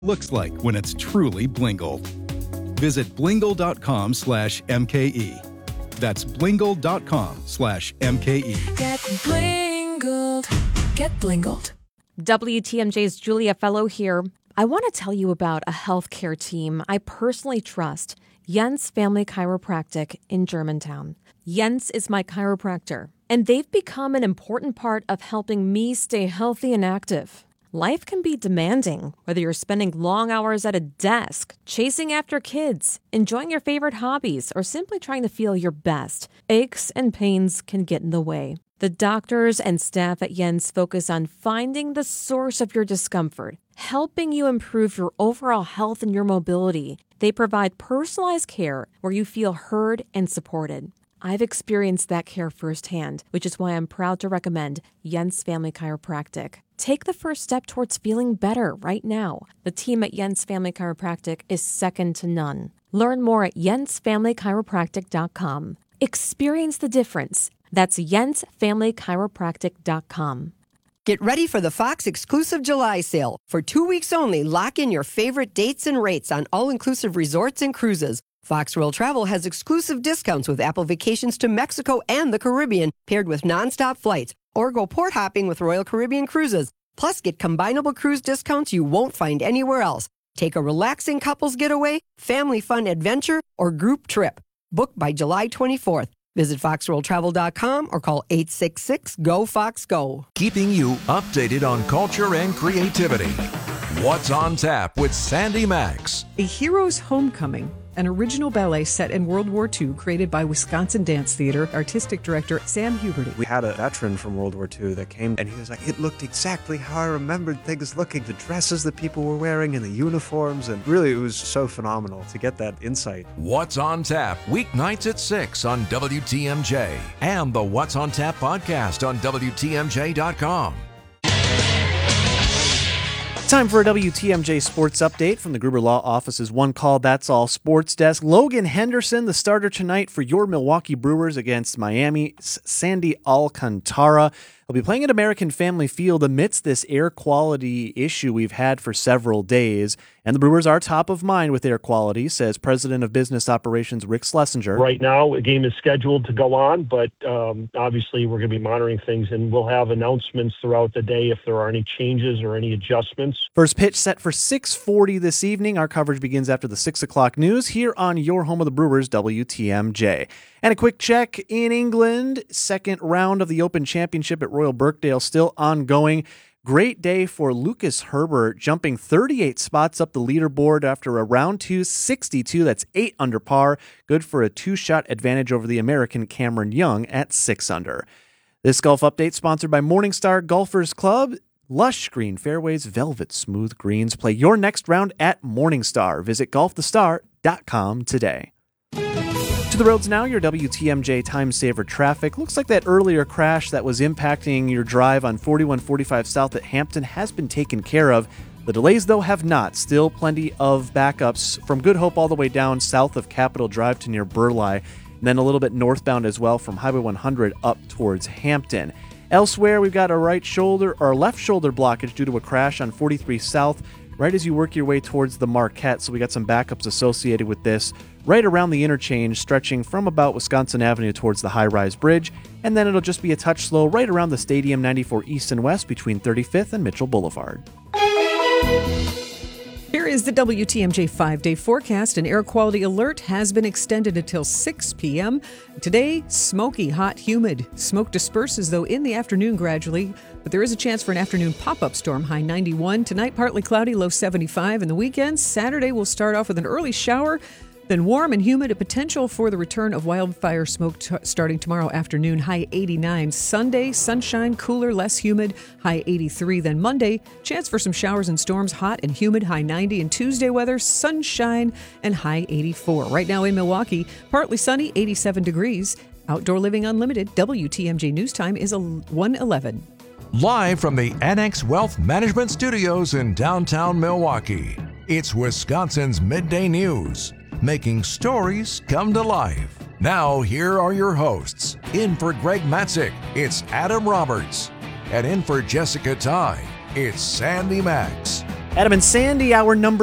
looks like when it's truly Blingle. Visit Blingle.com/MKE. That's Blingle.com/MKE. Get Blingled. Get Blingled. WTMJ's Julia Fellow here. I want to tell you about a healthcare team I personally trust, Jens Family Chiropractic in Germantown. Jens is my chiropractor, and they've become an important part of helping me stay healthy and active. Life can be demanding, whether you're spending long hours at a desk, chasing after kids, enjoying your favorite hobbies, or simply trying to feel your best. Aches and pains can get in the way. The doctors and staff at Jens focus on finding the source of your discomfort, helping you improve your overall health and your mobility. They provide personalized care where you feel heard and supported. I've experienced that care firsthand, which is why I'm proud to recommend Jens Family Chiropractic. Take the first step towards feeling better right now. The team at Jens Family Chiropractic is second to none. Learn more at jensfamilychiropractic.com. Experience the difference. That's jensfamilychiropractic.com. Get ready for the Fox exclusive July sale. For 2 weeks only, lock in your favorite dates and rates on all-inclusive resorts and cruises. Fox World Travel has exclusive discounts with Apple Vacations to Mexico and the Caribbean, paired with nonstop flights, or go port hopping with Royal Caribbean Cruises. Plus, get combinable cruise discounts you won't find anywhere else. Take a relaxing couples getaway, family fun adventure, or group trip. Book by July 24th. Visit foxworldtravel.com or call 866-GO-FOX-GO. Keeping you updated on culture and creativity. What's on Tap with Sandy Max. A Hero's Homecoming, an original ballet set in World War II created by Wisconsin Dance Theater artistic director Sam Huberty. We had a veteran from World War II that came, and he was like, it looked exactly how I remembered things looking. The dresses that people were wearing and the uniforms, and really it was so phenomenal to get that insight. What's on Tap, weeknights at 6 on WTMJ, and the What's on Tap podcast on WTMJ.com. Time for a WTMJ sports update from the Gruber Law Office's One Call That's All sports desk. Logan Henderson, the starter tonight for your Milwaukee Brewers against Miami's Sandy Alcantara. He'll be playing at American Family Field amidst this air quality issue we've had for several days. And the Brewers are top of mind with air quality, says President of Business Operations Rick Schlesinger. Right now, a game is scheduled to go on, but obviously we're going to be monitoring things, and we'll have announcements throughout the day if there are any changes or any adjustments. First pitch set for 6:40 this evening. Our coverage begins after the 6 o'clock news here on your home of the Brewers, WTMJ. And a quick check in England. Second round of the Open Championship at Royal Birkdale still ongoing. Great day for Lucas Herbert, jumping 38 spots up the leaderboard after a round 2 62. That's 8 under par. Good for a 2-shot advantage over the American Cameron Young at 6 under. This golf update sponsored by Morningstar Golfers Club. Lush green fairways, velvet smooth greens. Play your next round at Morningstar. Visit golfthestar.com today. To the roads now, your WTMJ time saver traffic. Looks like that earlier crash that was impacting your drive on 4145 South at Hampton has been taken care of. The delays, though, have not. Still plenty of backups from Good Hope all the way down south of Capitol Drive to near Burleigh, and then a little bit northbound as well from Highway 100 up towards Hampton. Elsewhere, we've got a left shoulder blockage due to a crash on 43 South right as you work your way towards the Marquette, so we got some backups associated with this right around the interchange, stretching from about Wisconsin Avenue towards the high-rise bridge, and then it'll just be a touch slow right around the Stadium 94 East and West between 35th and Mitchell Boulevard. Here is the WTMJ 5-day forecast. An air quality alert has been extended until 6 p.m. Today, smoky, hot, humid. Smoke disperses, though, in the afternoon gradually, but there is a chance for an afternoon pop-up storm, high 91. Tonight, partly cloudy, low 75. And the weekend, Saturday, will start off with an early shower, then warm and humid, a potential for the return of wildfire smoke starting tomorrow afternoon, high 89. Sunday, sunshine, cooler, less humid, high 83. Then Monday, chance for some showers and storms, hot and humid, high 90. And Tuesday weather, sunshine and high 84. Right now in Milwaukee, partly sunny, 87 degrees. Outdoor Living Unlimited, WTMJ News Time is 1:11. Live from the Annex Wealth Management Studios in downtown Milwaukee, it's Wisconsin's Midday News, making stories come to life. Now, here are your hosts. In for Greg Matzik, it's Adam Roberts. And in for Jessica Ty, it's Sandy Max. Adam and Sandy, our number